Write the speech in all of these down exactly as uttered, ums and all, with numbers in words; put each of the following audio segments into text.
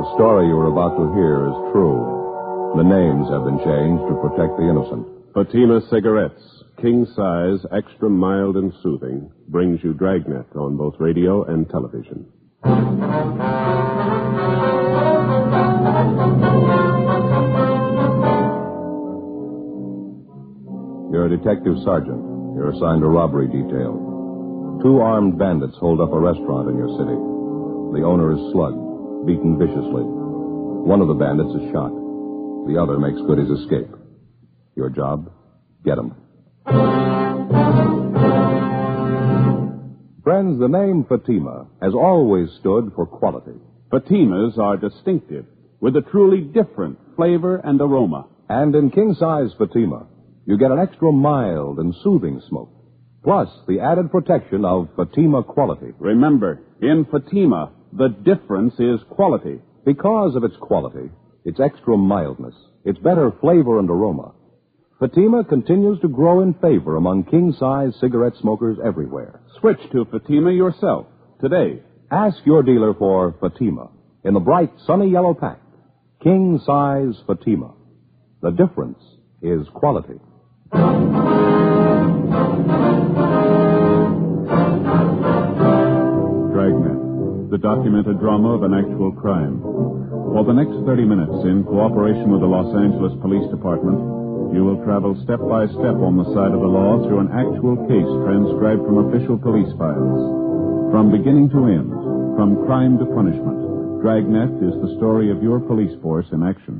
The story you're about to hear is true. The names have been changed to protect the innocent. Fatima Cigarettes, king size, extra mild and soothing, brings you Dragnet on both radio and television. You're a detective sergeant. You're assigned a robbery detail. Two armed bandits hold up a restaurant in your city. The owner is slugged, beaten viciously. One of the bandits is shot. The other makes good his escape. Your job? Get him. Friends, the name Fatima has always stood for quality. Fatimas are distinctive, with a truly different flavor and aroma. And in king-size Fatima, you get an extra mild and soothing smoke, plus the added protection of Fatima quality. Remember, in Fatima, the difference is quality. Because of its quality, its extra mildness, its better flavor and aroma, Fatima continues to grow in favor among king-size cigarette smokers everywhere. Switch to Fatima yourself today. Ask your dealer for Fatima in the bright, sunny yellow pack. King-size Fatima. The difference is quality. Dragnet, the documented drama of an actual crime. For the next thirty minutes, in cooperation with the Los Angeles Police Department, you will travel step by step on the side of the law through an actual case transcribed from official police files. From beginning to end, from crime to punishment, Dragnet is the story of your police force in action.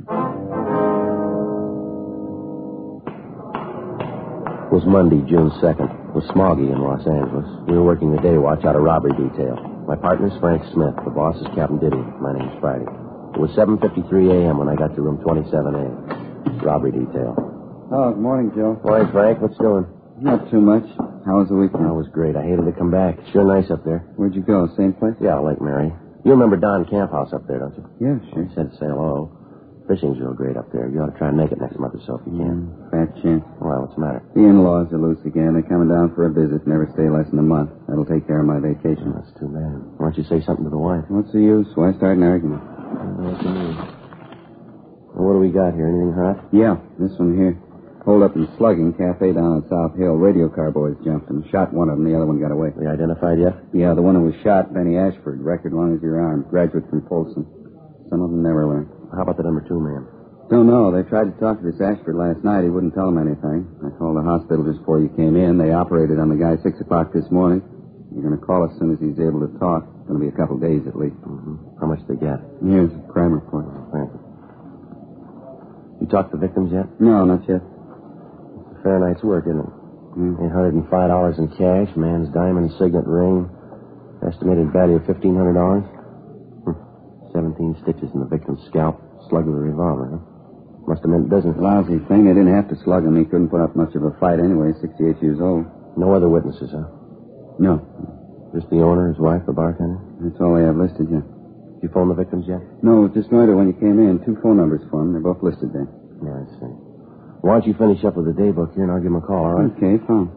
It was Monday, June second. It was smoggy in Los Angeles. We were working the day watch out of robbery detail. My partner's Frank Smith. The boss is Captain Diddy. My name's Friday. It was seven fifty-three a.m. when I got to room twenty-seven A. Robbery detail. Oh, good morning, Joe. Morning, Frank. What's doing? Not too much. How was the weekend? That was great. I hated to come back. It's sure nice up there. Where'd you go? Same place? Yeah, Lake Mary. You remember Don Camphouse up there, don't you? Yeah, sure. He said to say hello. Fishing's real great up there. You ought to try and make it next month or so if you can. Mm, fat chance. Well, what's the matter? The in-laws are loose again. They're coming down for a visit. Never stay less than a month. That'll take care of my vacation. Oh, that's too bad. Why don't you say something to the wife? What's the use? Why start an argument? Uh, what do you mean? Well, what do we got here? Anything hot? Yeah, this one here. Hold up and slugging. Cafe down on South Hill. Radio car boys jumped and shot one of them. The other one got away. They identified yet? Yeah, the one who was shot, Benny Ashford. Record long as your arm. Graduate from Folsom. Some of them never learn. How about the number two man? Don't know. They tried to talk to this Ashford last night. He wouldn't tell them anything. I called the hospital just before you came in. They operated on the guy six o'clock this morning. You're going to call as soon as he's able to talk. It's going to be a couple days at least. Mm-hmm. How much they get? Here's a crime report. Thank you. You talked to victims yet? No, not yet. It's a fair night's work, isn't it? Mm. eight hundred five dollars in cash, man's diamond signet ring, estimated value of fifteen hundred dollars. Hm. seventeen stitches in the victim's scalp, slug with a revolver, huh? Must have meant business. Lousy thing. They didn't have to slug him. He couldn't put up much of a fight anyway. sixty-eight years old. No other witnesses, huh? No. Just the owner, his wife, the bartender? That's all they have listed, yeah. Did you phone the victims yet? No, just noted when you came in. Two phone numbers for them. They're both listed there. Yeah, I see. Why don't you finish up with the daybook here and I'll give him a call, all right? Okay, fine.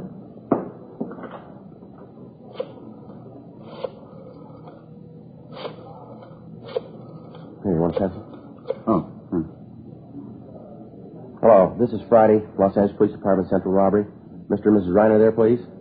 Here, you want a pencil? Oh, huh. Hello, this is Friday, Los Angeles Police Department Central Robbery. Mister and Missus Reiner there, please?